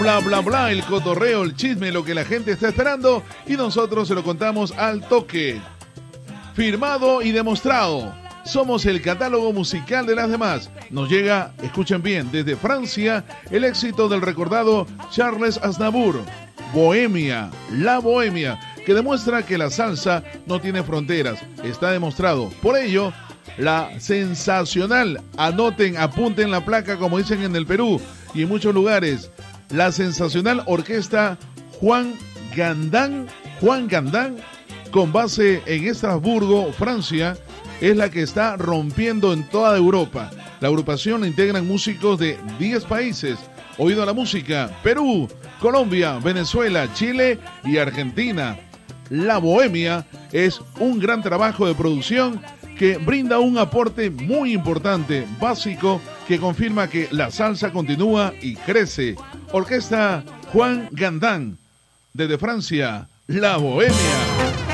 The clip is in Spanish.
Bla, bla, bla, el cotorreo, el chisme, lo que la gente está esperando y nosotros se lo contamos al toque. Firmado y demostrado. Somos el catálogo musical de las demás. Nos llega, escuchen bien, desde Francia, el éxito del recordado Charles Aznavour, Bohemia, La Bohemia, que demuestra que la salsa no tiene fronteras. Está demostrado. Por ello, la sensacional, anoten, apunten la placa, como dicen en el Perú y en muchos lugares, la sensacional orquesta Juan Gandán, con base en Estrasburgo, Francia, es la que está rompiendo en toda Europa. La agrupación la integran músicos de 10 países. Oído a la música: Perú, Colombia, Venezuela, Chile y Argentina. La Bohemia es un gran trabajo de producción que brinda un aporte muy importante, básico, que confirma que la salsa continúa y crece. Orquesta Juan Gandán, desde Francia, La Bohemia.